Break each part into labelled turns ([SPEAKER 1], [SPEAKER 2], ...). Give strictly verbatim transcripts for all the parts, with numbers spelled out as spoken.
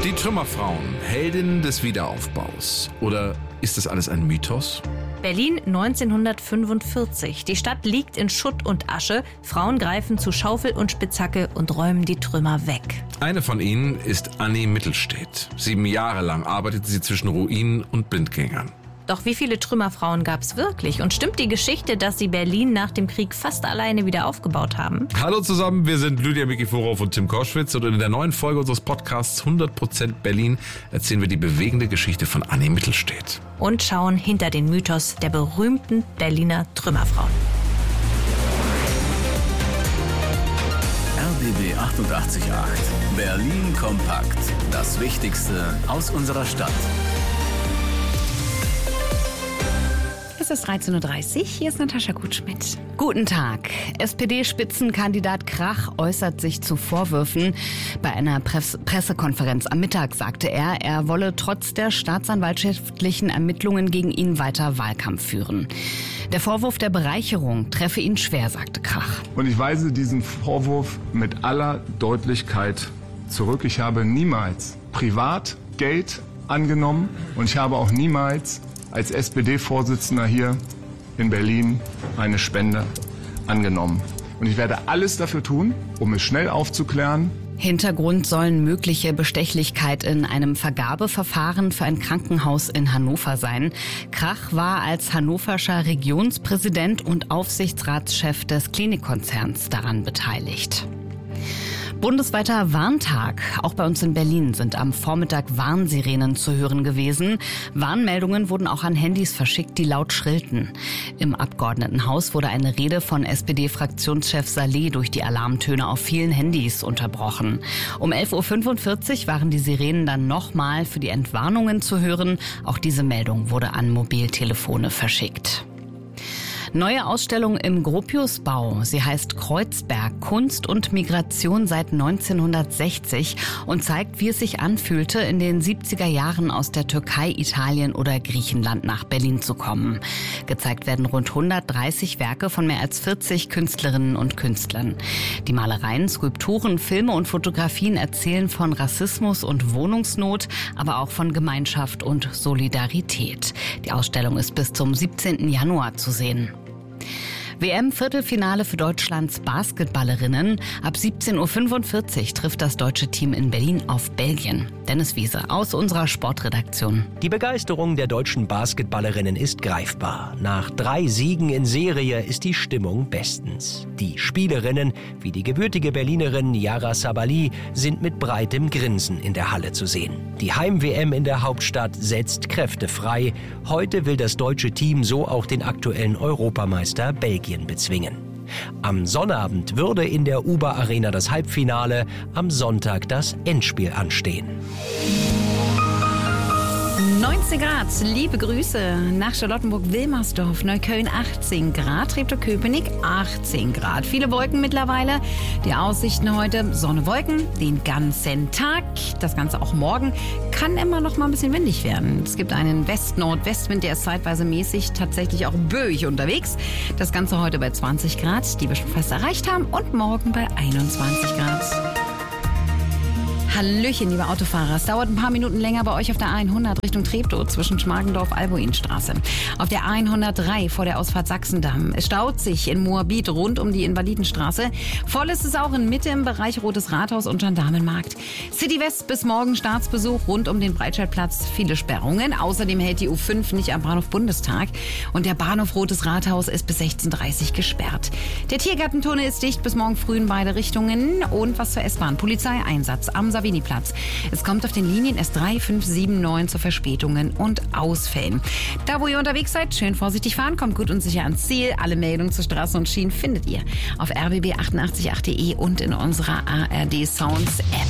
[SPEAKER 1] Die Trümmerfrauen, Heldinnen des Wiederaufbaus. Oder ist das alles ein Mythos?
[SPEAKER 2] Berlin neunzehnhundertfünfundvierzig. Die Stadt liegt in Schutt und Asche. Frauen greifen zu Schaufel und Spitzhacke und räumen die Trümmer weg.
[SPEAKER 1] Eine von ihnen ist Annie Mittelstedt. Sieben Jahre lang arbeitete sie zwischen Ruinen und Blindgängern.
[SPEAKER 2] Doch wie viele Trümmerfrauen gab es wirklich? Und stimmt die Geschichte, dass sie Berlin nach dem Krieg fast alleine wieder aufgebaut haben?
[SPEAKER 1] Hallo zusammen, wir sind Lydia Mikiforov und Tim Koschwitz und in der neuen Folge unseres Podcasts hundert Prozent Berlin erzählen wir die bewegende Geschichte von Annie Mittelstedt.
[SPEAKER 2] Und schauen hinter den Mythos der berühmten Berliner Trümmerfrauen.
[SPEAKER 3] R B B achtundachtzig Komma acht. Berlin kompakt. Das Wichtigste aus unserer Stadt.
[SPEAKER 4] Es ist dreizehn Uhr dreißig, hier ist Natascha Gutschmidt. Guten Tag. S P D-Spitzenkandidat Krach äußert sich zu Vorwürfen. Bei einer Press- Pressekonferenz am Mittag sagte er, er wolle trotz der staatsanwaltschaftlichen Ermittlungen gegen ihn weiter Wahlkampf führen. Der Vorwurf der Bereicherung treffe ihn schwer, sagte Krach.
[SPEAKER 5] Und ich weise diesen Vorwurf mit aller Deutlichkeit zurück. Ich habe niemals privat Geld angenommen und ich habe auch niemals als S P D-Vorsitzender hier in Berlin eine Spende angenommen. Und ich werde alles dafür tun, um es schnell aufzuklären.
[SPEAKER 4] Hintergrund sollen mögliche Bestechlichkeit in einem Vergabeverfahren für ein Krankenhaus in Hannover sein. Krach war als hannoverscher Regionspräsident und Aufsichtsratschef des Klinikkonzerns daran beteiligt. Bundesweiter Warntag. Auch bei uns in Berlin sind am Vormittag Warnsirenen zu hören gewesen. Warnmeldungen wurden auch an Handys verschickt, die laut schrillten. Im Abgeordnetenhaus wurde eine Rede von S P D-Fraktionschef Saleh durch die Alarmtöne auf vielen Handys unterbrochen. Um elf Uhr fünfundvierzig waren die Sirenen dann nochmal für die Entwarnungen zu hören. Auch diese Meldung wurde an Mobiltelefone verschickt. Neue Ausstellung im Gropiusbau. Sie heißt Kreuzberg, Kunst und Migration seit neunzehnhundertsechzig und zeigt, wie es sich anfühlte, in den siebziger Jahren aus der Türkei, Italien oder Griechenland nach Berlin zu kommen. Gezeigt werden rund hundertdreißig Werke von mehr als vierzig Künstlerinnen und Künstlern. Die Malereien, Skulpturen, Filme und Fotografien erzählen von Rassismus und Wohnungsnot, aber auch von Gemeinschaft und Solidarität. Die Ausstellung ist bis zum siebzehnten Januar zu sehen. W M-Viertelfinale für Deutschlands Basketballerinnen. Ab siebzehn Uhr fünfundvierzig trifft das deutsche Team in Berlin auf Belgien. Dennis Wiese aus unserer Sportredaktion.
[SPEAKER 6] Die Begeisterung der deutschen Basketballerinnen ist greifbar. Nach drei Siegen in Serie ist die Stimmung bestens. Die Spielerinnen, wie die gebürtige Berlinerin Yara Sabali, sind mit breitem Grinsen in der Halle zu sehen. Die Heim-W M in der Hauptstadt setzt Kräfte frei. Heute will das deutsche Team so auch den aktuellen Europameister Belgien bezwingen. Am Sonnabend würde in der Uber Arena das Halbfinale, am Sonntag das Endspiel anstehen.
[SPEAKER 4] neunzehn Grad, liebe Grüße nach Charlottenburg-Wilmersdorf, Neukölln achtzehn Grad, Treptow-Köpenick achtzehn Grad. Viele Wolken mittlerweile. Die Aussichten heute, Sonne, Wolken, den ganzen Tag. Das Ganze auch morgen. Kann immer noch mal ein bisschen windig werden. Es gibt einen West-Nordwestwind, der ist zeitweise mäßig tatsächlich auch böig unterwegs. Das Ganze heute bei zwanzig Grad, die wir schon fast erreicht haben. Und morgen bei einundzwanzig Grad. Hallöchen, liebe Autofahrer. Es dauert ein paar Minuten länger bei euch auf der A hundert Richtung Treptow zwischen Schmargendorf-Albuinstraße. Auf der A hundertdrei vor der Ausfahrt Sachsendamm. Es staut sich in Moabit rund um die Invalidenstraße. Voll ist es auch in Mitte im Bereich Rotes Rathaus und Gendarmenmarkt. City West bis morgen Staatsbesuch rund um den Breitscheidplatz. Viele Sperrungen. Außerdem hält die U fünf nicht am Bahnhof Bundestag. Und der Bahnhof Rotes Rathaus ist bis sechzehn Uhr dreißig gesperrt. Der Tiergartentunnel ist dicht bis morgen früh in beide Richtungen. Und was zur S-Bahn. Polizeieinsatz am Savini-Platz. Es kommt auf den Linien S drei, fünf, sieben, neun zu Verspätungen und Ausfällen. Da, wo ihr unterwegs seid, schön vorsichtig fahren, kommt gut und sicher ans Ziel. Alle Meldungen zu Straßen und Schienen findet ihr auf r b b achtundachtzig punkt acht punkt de und in unserer A R D Sounds App.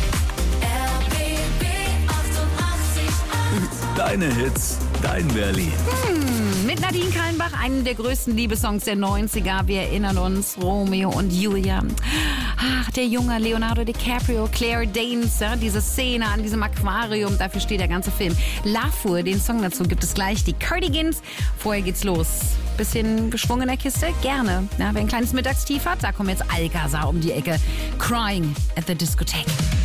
[SPEAKER 3] Deine Hits, dein Berlin.
[SPEAKER 4] Hm, mit Nadine Kallenbach, einem der größten Liebessongs der neunziger. Wir erinnern uns, Romeo und Julia. Ach, der junge Leonardo DiCaprio, Claire Danes, ja, diese Szene an diesem Aquarium, dafür steht der ganze Film. Lafur, den Song dazu gibt es gleich, die Cardigans. Vorher geht's los. Bisschen geschwungen in der Kiste? Gerne. Ja, wer ein kleines Mittagstief hat, da kommt jetzt Alcazar um die Ecke. Crying at the Discotheque.